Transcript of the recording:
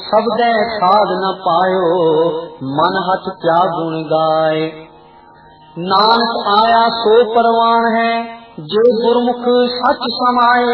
सबदै साध न पायो, मन हथ क्या गुण गाए। नानक आया सो परवान है, जो गुरमुख सच समाए।